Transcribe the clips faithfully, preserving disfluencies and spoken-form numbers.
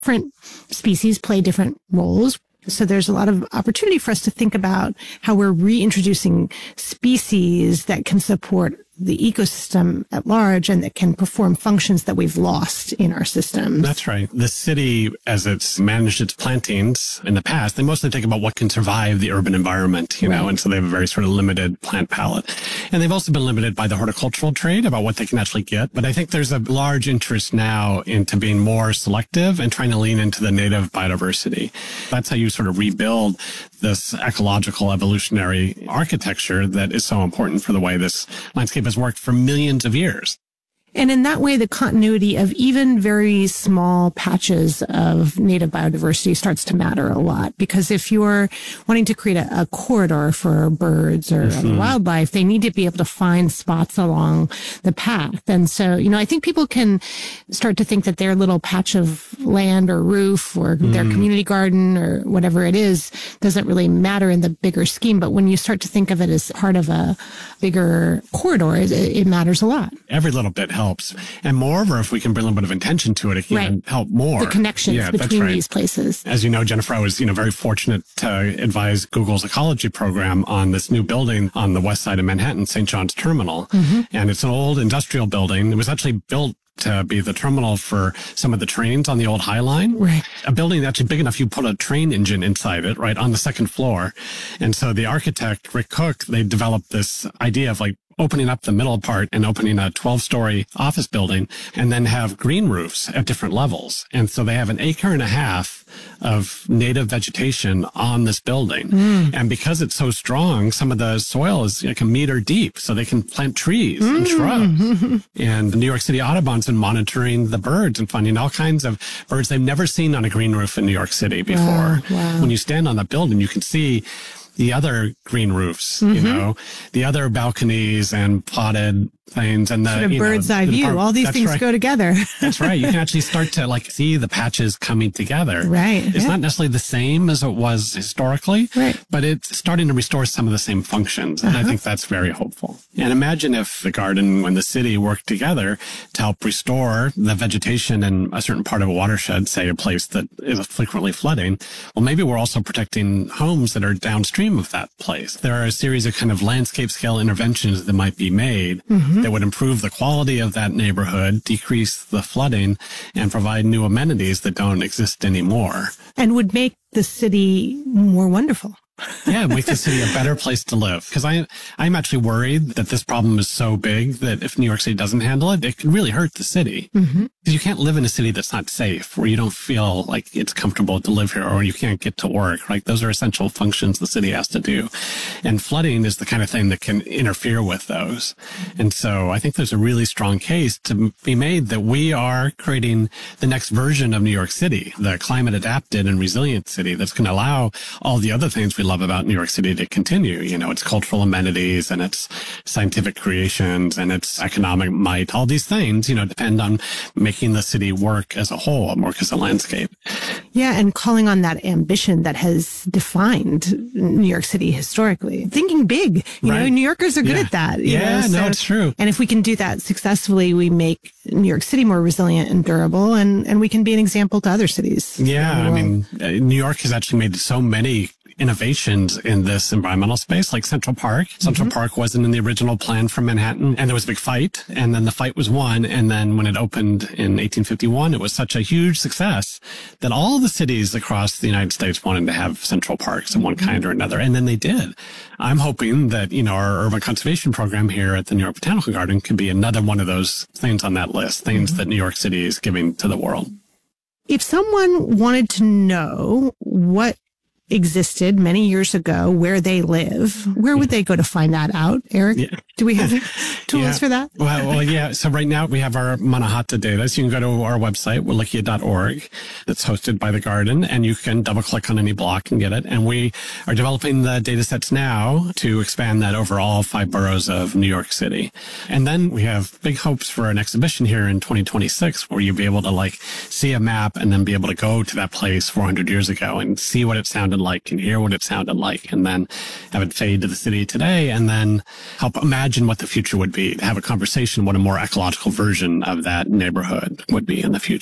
different species play different roles. So there's a lot of opportunity for us to think about how we're reintroducing species that can support the ecosystem at large and that can perform functions that we've lost in our systems. That's right. The city, as it's managed its plantings in the past, they mostly think about what can survive the urban environment, you right. know, and so they have a very sort of limited plant palette. And they've also been limited by the horticultural trade about what they can actually get. But I think there's a large interest now into being more selective and trying to lean into the native biodiversity. That's how you sort of rebuild this ecological evolutionary architecture that is so important for the way this landscape has worked for millions of years. And in that way, the continuity of even very small patches of native biodiversity starts to matter a lot. Because if you're wanting to create a, a corridor for birds or mm-hmm. wildlife, they need to be able to find spots along the path. And so, you know, I think people can start to think that their little patch of land or roof or mm. their community garden or whatever it is doesn't really matter in the bigger scheme. But when you start to think of it as part of a bigger corridor, it, it matters a lot. Every little bit helps. Helps. And moreover, if we can bring a little bit of intention to it, it can right. help more. The connections yeah, between right. these places. As you know, Jennifer, I was, you know, very fortunate to advise Google's ecology program on this new building on the west side of Manhattan, Saint John's Terminal. Mm-hmm. And it's an old industrial building. It was actually built to be the terminal for some of the trains on the old High Line. Right. A building that's actually big enough you put a train engine inside it, right, on the second floor. And so the architect, Rick Cook, they developed this idea of like opening up the middle part and opening a twelve-story office building and then have green roofs at different levels. And so they have an acre and a half of native vegetation on this building. Mm. And because it's so strong, some of the soil is like a meter deep, so they can plant trees mm. and shrubs. And the New York City Audubon's been monitoring the birds and finding all kinds of birds they've never seen on a green roof in New York City before. Wow. Wow. When you stand on that building, you can see the other green roofs, mm-hmm. you know, the other balconies and plotted plains and the sort of bird's know, eye the view. park. All these That's things right. go together. That's right. You can actually start to like see the patches coming together. Right. It's yeah. not necessarily the same as it was historically, right. but it's starting to restore some of the same functions. And uh-huh. I think that's very hopeful. And imagine if the garden and the city worked together to help restore the vegetation in a certain part of a watershed, say a place that is frequently flooding. Well, maybe we're also protecting homes that are downstream of that place. There are a series of kind of landscape scale interventions that might be made mm-hmm. that would improve the quality of that neighborhood, decrease the flooding, and provide new amenities that don't exist anymore. And would make the city more wonderful. Yeah, make the city a better place to live. Because I, I'm actually worried that this problem is so big that if New York City doesn't handle it, it could really hurt the city. Mm-hmm. Because you can't live in a city that's not safe, where you don't feel like it's comfortable to live here, or you can't get to work. Like those are essential functions the city has to do. And flooding is the kind of thing that can interfere with those. And so I think there's a really strong case to be made that we are creating the next version of New York City, the climate adapted and resilient city that's going to allow all the other things we love about New York City to continue. You know, its cultural amenities and its scientific creations and its economic might. All these things, you know, depend on making the city work as a whole, work as a landscape. Yeah, and calling on that ambition that has defined New York City historically. Thinking big. You right. know, New Yorkers are good yeah. at that. You yeah, know? So, no, it's true. And if we can do that successfully, we make New York City more resilient and durable, and, and we can be an example to other cities. Yeah, I mean, uh, New York has actually made so many innovations in this environmental space, like Central Park. Central mm-hmm. Park wasn't in the original plan for Manhattan, and there was a big fight, and then the fight was won, and then when it opened in eighteen fifty-one, it was such a huge success that all the cities across the United States wanted to have Central Parks of one kind or another, and then they did. I'm hoping that, you know, our urban conservation program here at the New York Botanical Garden could be another one of those things on that list, things mm-hmm. that New York City is giving to the world. If someone wanted to know what existed many years ago where they live, where would they go to find that out, Eric? Yeah. Do we have tools yeah. for that? Well, well, yeah. So right now we have our Mannahatta data. So you can go to our website, wallachia dot org. It's hosted by the garden, and you can double click on any block and get it. And we are developing the data sets now to expand that over all five boroughs of New York City. And then we have big hopes for an exhibition here in twenty twenty-six where you'll be able to like see a map and then be able to go to that place four hundred years ago and see what it sounded like and hear what it sounded like, and then have it fade to the city today, and then help imagine what the future would be, to have a conversation what a more ecological version of that neighborhood would be in the future.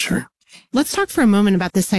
Let's talk for a moment about this